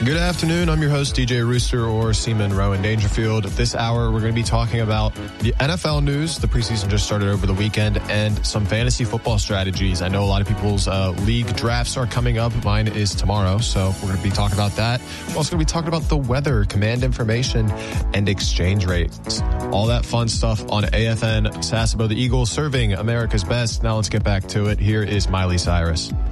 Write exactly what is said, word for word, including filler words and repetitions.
Good afternoon. I'm your host, D J Rooster, or Seaman Rowan Dangerfield. This hour, we're going to be talking about the N F L news. The preseason just started over the weekend, and some fantasy football strategies. I know a lot of people's uh, league drafts are coming up. Mine is tomorrow, so we're going to be talking about that. We're also going to be talking about the weather, command information, and exchange rates. All that fun stuff on A F N Sasebo, the Eagles serving America's best. Now let's get back to it. Here is Miley Cyrus.